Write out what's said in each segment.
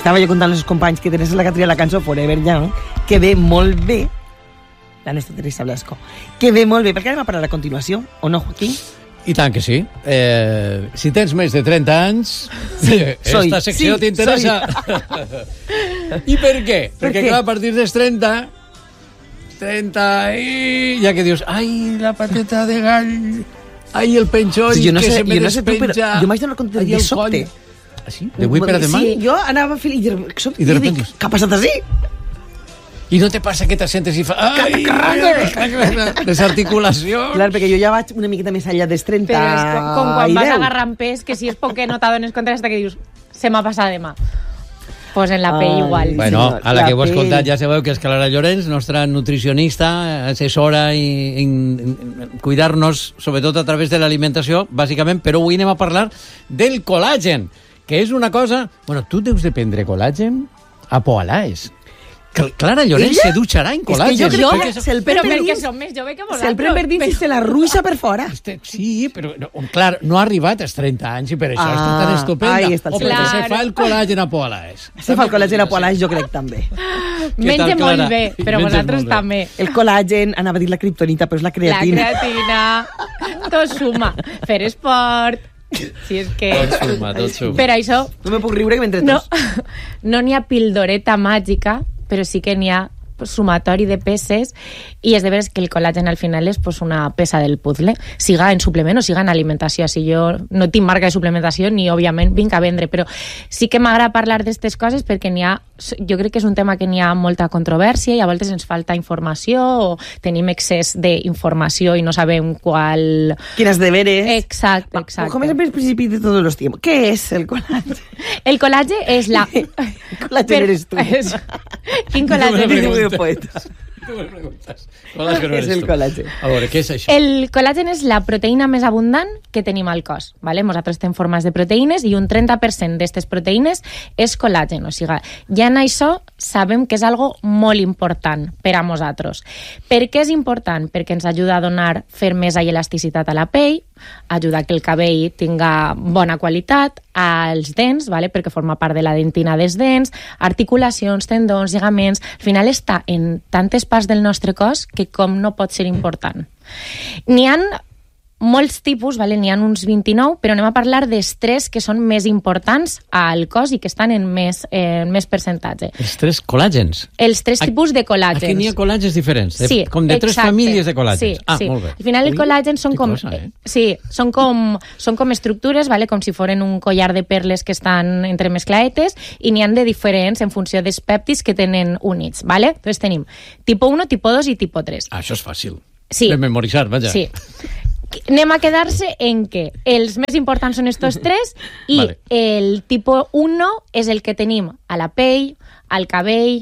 estava jo contant als companys que Teresa és la que tria la cançó Forever Young, que ve molt bé, la nostra Teresa Blasco, que ve molt bé, perquè anem a parlar a continuació, o no, Joaquín? I tant que sí. Si tens més de 30 anys, esta secció t'interessa. I per què? Perquè, clar, a partir dels 30 i ja que dius, ai, la pateta de gall, ai, el penjoll, que se me despenja, jo m'haig d'anar compte de sobte. Ah, sí? De avui per a demà? Sí, jo anava a fer i de dic, què ha passat així? I no te passa que t'assentes i fa... Ai, desarticulació. Clar, perquè jo ja vaig una miqueta més enllà dels 30 Però és com quan vas agarrant pes, que si és poc que no t'adones compte hasta que dius, se m'ha passat demà. Pues en la pell igual. Bueno, a la que ho he escoltat ja sabeu que és Clara Llorenç, nostra nutricionista, assessora i cuidar-nos, sobretot a través de l'alimentació, bàsicament, però avui anem a parlar del col·làgen, que és una cosa... Bueno, tu deus de prendre col·làgen a Poalaes. Clara Llorenç se dutxarà en col·làgen. És que jo crec que se'l pren perquè som més jove que vosaltres. Se'l pren per dins i se la ruixa per fora. Sí, però, clar, no ha arribat als 30 anys i per això està tan estupenda. O perquè se fa el col·làgen a Poalaes. Se fa el col·làgen a Poalaes, jo crec, també. Menja molt bé, però vosaltres també. El col·làgen, anava a dir la kriptonita, però és la creatina. La creatina, tot suma. Fer esport... Si és que... Tot suma. Per això... No me puc riure que mentre tots. No n'hi ha pildoreta màgica, però sí que n'hi ha sumatori de peces i és de veres que el col·làgen al final és pues, una peça del puzzle, siga en suplement o siga en alimentació. Si jo no tinc marca de suplementació ni, òbviament, vinc a vendre, però sí que m'agrada parlar d'aquestes coses perquè n'hi ha, jo crec que és un tema que n'hi ha molta controvèrsia i a voltes ens falta informació o tenim excés d'informació i no sabem qual... Quines deberes. Exacte. Com és el principi de tots els temps? Què és el col·làgen? El col·làgen és la... El col·làgen eres tu. Quin col·làgen eres? Poetes. Què és el col·làgen? A veure, què és això? El col·làgen és la proteïna més abundant que tenim al cos. ¿vale? Nosaltres tenim formes de proteïnes i un 30% d'aquestes proteïnes és col·làgen. O sigui, ja en això sabem que és algo molt important per a nosaltres. Per què és important? Perquè ens ajuda a donar fermesa i elasticitat a la pell, ajuda que el cabell tinga bona qualitat, als dents, ¿vale? Perquè forma part de la dentina dels dents, articulacions, tendons, lligaments... Al final està en tantes parts del nostre cos que com no pot ser important. N'hi ha molts tipus, ¿vale? N'hi ha uns 29, però anem a parlar dels 3 que són més importants al cos i que estan en més percentatge. Els 3 col·làgens? Els 3 tipus de col·làgens. Aquí n'hi ha col·làgens diferents? Sí, com de 3 famílies de col·làgens? Sí. Molt bé. Al final el col·làgen són com... Sí, són com estructures, ¿vale? Com si foren un collar de perles que estan entremesclaetes i n'hi ha de diferents en funció dels pèptids que tenen units, ¿vale? Entonces tenim tipo 1, tipo 2 i tipo 3. Això és fàcil. Sí. De memoritzar, vaja. Sí. Anem a quedar-se en que els més importants són estos 3 i vale. El tipus 1 és el que tenim a la pell, al cabell,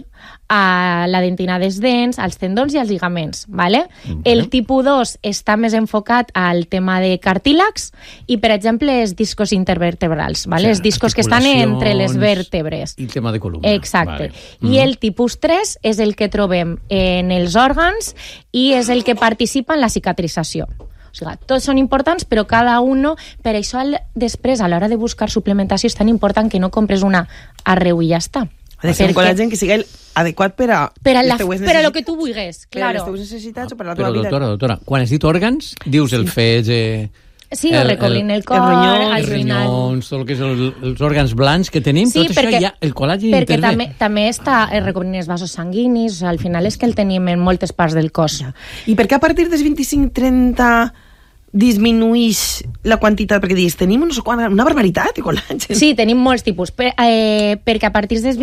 a la dentina dels dents, als tendons i als lligaments. ¿vale? El tipus 2 està més enfocat al tema de cartílags i, per exemple, els discos intervertebrals. ¿vale? Els discos que estan entre les vèrtebres. I el tema de columna. Exacte. Vale. I el tipus 3 és el que trobem en els òrgans i és el que participa en la cicatrització. O sigui, tots són importants, però cada un... Per això, després, a l'hora de buscar suplementació, és tan important que no compres una arreu i ja està. Ha de ser un col·làgen que sigui adequat per a lo que tu vulguis, claro. Per a les teves necessitats o per a la teva vida. Però, doctora, quan has dit òrgans, dius el fetge... Sí, recobrint el cor, els ronyons, tot el que són els òrgans blancs que tenim, sí, tot això ja el col·làgen perquè intervé. també està recobrint els vasos sanguinis, al final és que el tenim en moltes parts del cos. I per què a partir dels 25-30 disminuïx la quantitat? Perquè dius, tenim una barbaritat de col·làgen. Sí, tenim molts tipus, perquè a partir dels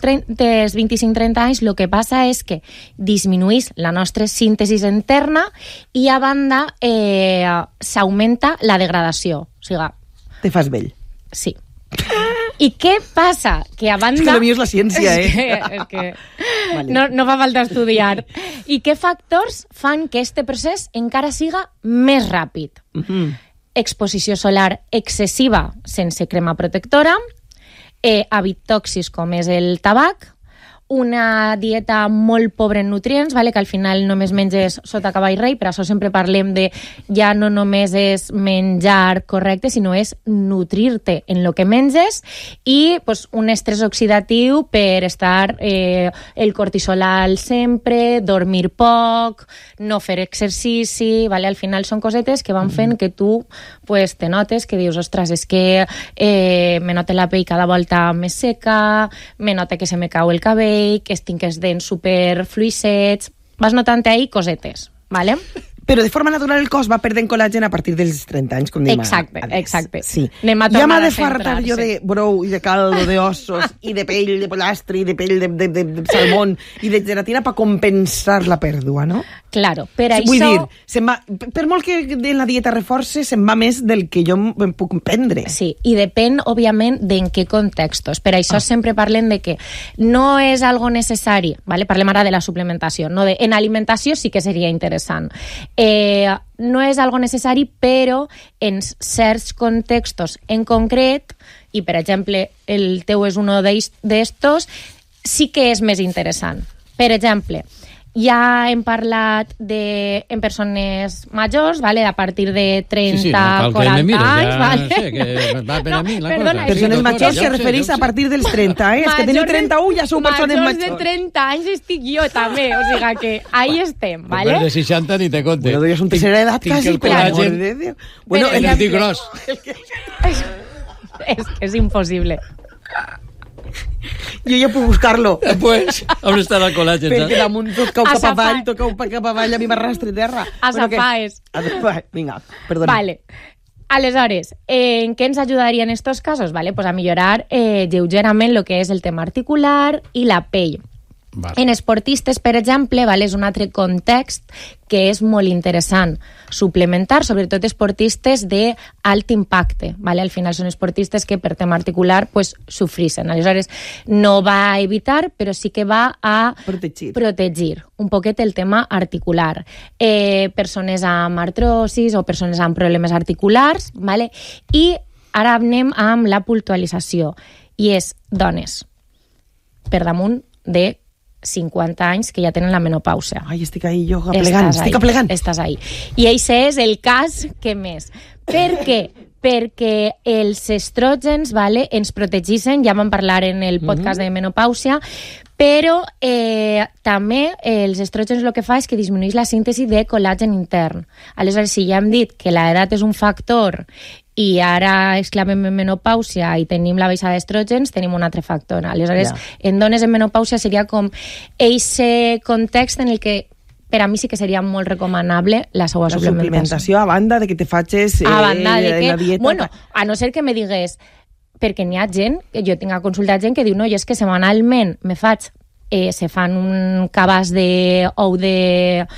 25-30 anys el que passa és que disminuïx la nostra síntesi interna i a banda s'augmenta la degradació. O sigui, te fas vell. Sí. I què passa? Que a banda... És que el millor és la ciència, És que vale. No fa falta estudiar. I què factors fan que este procés encara siga més ràpid? Exposició solar excessiva sense crema protectora, hàbits tòxics com és el tabac, una dieta molt pobra en nutrients, vale? Que al final només menges sota cavall rei, per això sempre parlem de ja no només és menjar correcte, sinó és nutrir-te en el que menges i pues, un estrès oxidatiu per estar el cortisol alt sempre, dormir poc, no fer exercici, vale? Al final són cosetes que van fent que tu pues, te notes, que dius, ostres, és que me nota la pell cada volta més seca, me nota que se me cau el cabell, que tinc els dents superfluixets, vas notant ahí cosetes, ¿vale? Però de forma natural el cos va perdent col·làgen a partir dels 30 anys, com dèiem. Exacte. Sí. Ja m'ha de fartar jo de brou i de caldo, de ossos, i de pell de pollastre, i de pell de salmón, i de gelatina per compensar la pèrdua, no? Claro, per això... Vull dir, per molt que en la dieta reforce, se'n va més del que jo em puc prendre. Sí, i depèn, òbviament, d'en què contextos. Per això sempre parlem de que no és algo necessari, ¿vale? Parlem ara de la suplementació, no en alimentació sí que seria interessant. No és algo necessari, però en certs contextos en concret, i per exemple el teu és un d'estos, sí que és més interessant. Per exemple, ja hem parlat en persones majors, ¿vale? A partir de 30, 40 anys. ¿Vale? Sí, que va per a mi la Perdona, cosa. Persones majors se refereix a partir dels 30, És que teniu 31 ja sou persones majors. Majors de 30 anys estic jo també, o sigui que ahí estem, ¿vale? Després de 60 ni te conte. Bueno, és un tercera edat quasi, per amor de Déu. Bueno, el estic gros. És impossible. Jo ja puc buscar-lo. Pues, on està el col·làgen? Perquè damunt tot cau A cap Safà. avall, tot cau cap avall, a mi m'arrastre terra. A Safàes. Vinga, perdona. Vale. Aleshores, ¿en què ens ajudaria en estos casos? Vale, pues a millorar lleugerament lo que és el tema articular i la pell. Vale. En esportistes, per exemple, vale, és un altre context que és molt interessant suplementar, sobretot esportistes d'alt impacte. Vale? Al final són esportistes que per tema articular pues, sofrixen. Aleshores, no va a evitar, però sí que va a protegir un poquet el tema articular. Persones amb artrosis o persones amb problemes articulars. Vale? I ara anem amb la puntualització. I és dones per damunt de 50 anys que ja tenen la menopàusia. Ai, estic ahí jo aplegant. Estàs ahí. I això és el cas que més. Per què? Perquè els estrògens, vale, ens protegeixen, ja vam parlar en el podcast de menopàusia, però també els estrògens el que fa és que disminueix la síntesi de col·làgen intern. Aleshores, si ja hem dit que l'edat és un factor i ara exclamem en menopàusia i tenim la baixada d'estrògens, tenim un altre factor. Aleshores, en dones en menopàusia seria com eixe context en el que per a mi sí que seria molt recomanable la seva suplementació. A banda de que te facis la dieta. Bueno, a no ser que me digués, perquè n'hi ha gent, que jo tinc a consultar gent que diu, no, jo és que setmanalment me faig se fan un cabàs d'ou de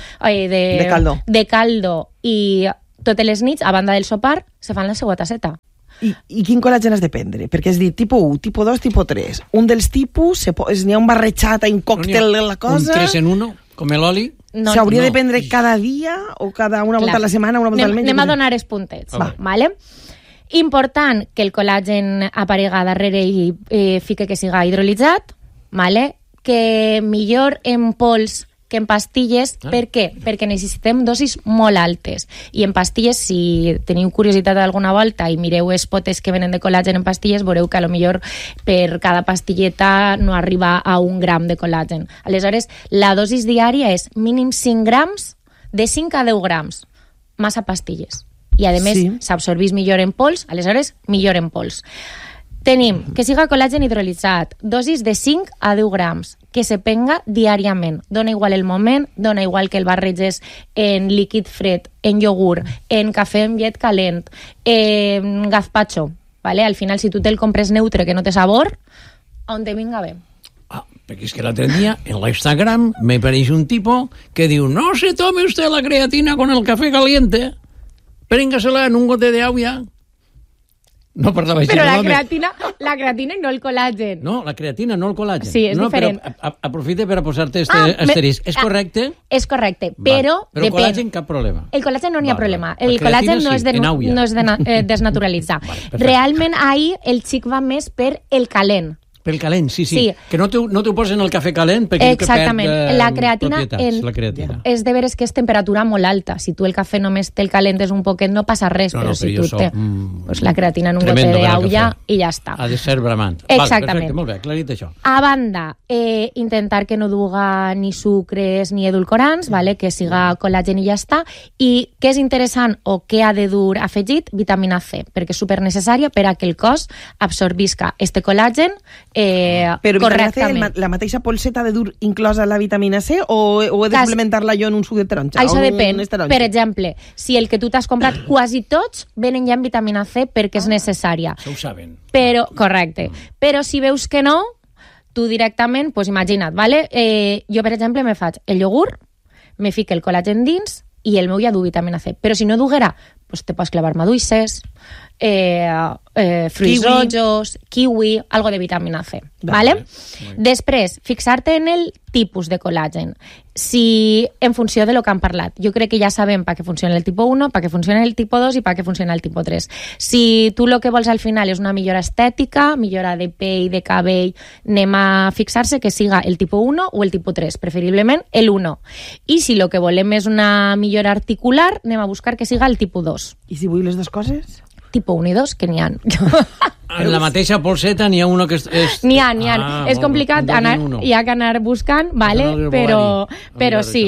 caldo i totes les nits, a banda del sopar, se fan la seva tasseta. I quin col·làgen has de prendre? Perquè has dit tipus 1, tipus 2, tipus 3. Un dels tipus, n'hi ha un barrejat, un còctel de la cosa... Un 3 en 1, com l'oli? S'hauria de prendre cada dia o cada una volta a la setmana, una volta al mes? Anem a donar els puntets, vale? Important que el col·làgen aparega darrere i fique que siga hidrolitzat, vale? Que millor en pols que en pastilles. Per què? Perquè necessitem dosis molt altes. I en pastilles, si teniu curiositat alguna volta i mireu els potes que venen de col·làgen en pastilles, veureu que potser per cada pastilleta no arriba a 1 gram de col·làgen. Aleshores, la dosis diària és mínim 5 grams, de 5 a 10 grams, massa pastilles. I, a més, s'absorbís millor en pols, aleshores, millor en pols. Tenim que siga col·làgen hidrolitzat, dosis de 5 a 10 grams, que se penga diàriament. Dona igual el moment, dona igual que el barreges en líquid fred, en iogurt, en cafè amb llet calent, en gazpacho. ¿Vale? Al final, si tu te'l compres neutre, que no té sabor, on te vinga bé. Perquè és que l'altre dia en l'Instagram me apareix un tipo que diu, no se tome usted la creatina con el café caliente, préngasela en un gote de agua. No parlava així. Però la creatina i no el col·làgen. No, la creatina, no el col·làgen. Sí, és diferent. Però aprofita per a posar-te asterisc. És correcte? És correcte, però... Però el col·làgen cap problema. El col·làgen no n'hi ha problema. El col·làgen no és desnaturalitzar. Realment ahir el xic va més per el calent. Pel calent, sí. Que no t'ho posen el cafè calent perquè exactament. La creatina propietats. és de veres que és temperatura molt alta. Si tu el cafè només te'l calentes un poquet no passa res, però si tu pues la creatina en un gote d'aigua i ja està. Ha de ser bramant. Exactament. Perfecte, molt bé, aclarit això. A banda, intentar que no duga ni sucres ni edulcorants, vale? Que siga col·làgen i ja està. I què és interessant o què ha de dur afegit? Vitamina C, perquè és supernecessària per a que el cos absorbisca este col·làgen però correctament. La mateixa polseta ha de dur inclosa la vitamina C o he de suplementar-la jo en un suc de taronja? Això depèn. Per exemple, si el que tu t'has comprat quasi tots venen ja amb vitamina C perquè és necessària. Això ho saben. Però, correcte. Però si veus que no, tu directament, pues imagina't, ¿vale? Jo, per exemple, me faig el iogurt, me fico el col·làgen dins i el meu ja du vitamina C. Però si no duguera, pues te pots clavar maduixes, fruits rojos, kiwi, algo de vitamina C. ¿Vale? Després, fixar-te en el tipus de col·làgen. Si, en funció de lo que han parlat. Jo crec que ja sabem per què funciona el tipus 1, per què funciona el tipus 2 i per què funciona el tipus 3. Si tu el que vols al final és una millora estètica, millora de pell, de cabell, anem a fixar-se que siga el tipus 1 o el tipus 3, preferiblement el 1. I si el que volem és una millora articular, anem a buscar que siga el tipus 2. I si vull les dues coses? Tipus 1 i 2, que n'hi ha. En la mateixa polseta n'hi ha uno que és... N'hi ha. És complicat, hi ha que anar buscant, vale? Però sí.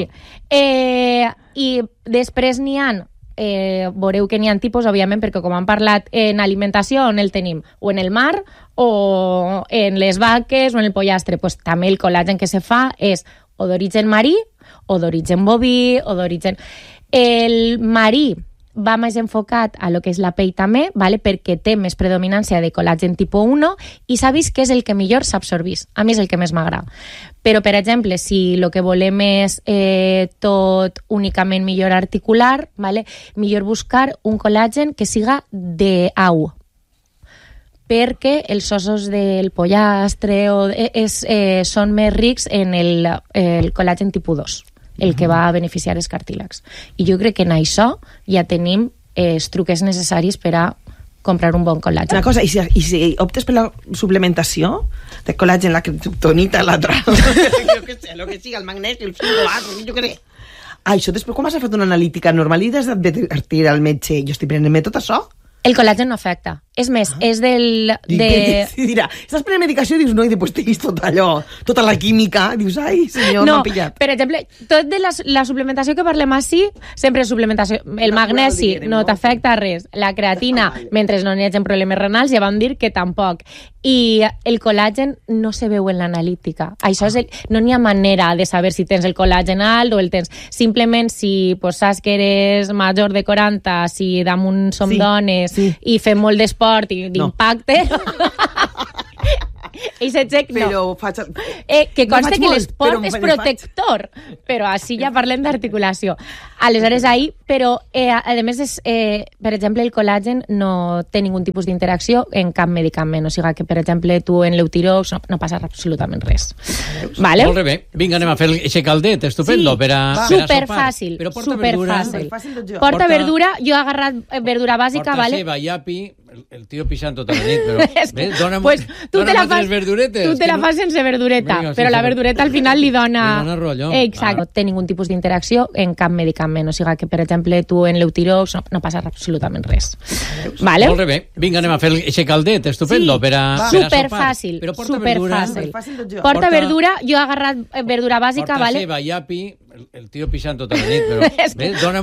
I després n'hi ha, veureu que n'hi ha tipus, òbviament, perquè com han parlat en alimentació, on el tenim? O en el mar, o en les vaques, o en el pollastre. Pues també el col·làgen que se fa és o d'origen marí, o d'origen boví, o d'origen... El marí va més enfocat a lo que és la pell també, ¿vale? Perquè té més predominància de col·làgen tipus 1 i s'ha vist que és el que millor s'absorbís. A mi és el que més m'agrada. Però, per exemple, si el que volem és tot únicament millor articular, ¿vale? Millor buscar un col·làgen que siga d'au, perquè els ossos del pollastre són més rics en el col·làgen tipus 2. El que va a beneficiar els cartílags. I jo crec que en això ja tenim els truques necessaris per a comprar un bon col·làgen. Una cosa, i si optes per la suplementació de col·làgen, la criptonita, l'altra, jo què sé, el que sigui, el magnesi, el fibroat, jo què sé. Això després, quan has fet una analítica normal i has d'advertir al metge, jo estic prenent-me tot això? El col·làgen no afecta. És més, és del... Dirà, estàs prenent medicació, dius no, i després tens tot allò, tota la química, dius, ai, senyor, m'ha pillat. Per exemple, tot de la suplementació que parlem així, sempre és suplementació. El magnesi no t'afecta res. La creatina, mentre no n'hi hagi problemes renals, ja vam dir que tampoc. I el col·làgen no se veu en l'analítica. Això és no n'hi ha manera de saber si tens el col·làgen alt o el tens. Simplement, si saps que eres major de 40, si damunt som dones i fem molt d'esport i d'impacte... Però que consta que l'esport és protector, però així ja parlem d'articulació. Aleshores, però a més, per exemple, el col·làgen no té ningun tipus d'interacció en cap medicament, o sigui que, per exemple, tu en l'Eutirox no passa absolutament res. Vale? Molt bé, vinga, anem a fer aquest caldet, estupendo, per a superfàcil, superfàcil. Porta verdura, jo he agarrat verdura bàsica, vale? Porta ceba i api, el tio pixant tota la nit, però dóna'm tres verduretes. Tu te la fas sense verdureta, però la verdureta al final li dona rotllo. Exacte. No té ningun tipus d'interacció en cap medicament, o sigui que, per exemple, tu en l'Eutirox no passa absolutament res. Vale? Molt bé, vinga, anem a fer aquest caldet, estupendo, per a superfàcil, superfàcil. Porta verdura, jo he agarrat verdura bàsica, vale? Porta ceba i api, el tio pixant tota la nit, però dóna'm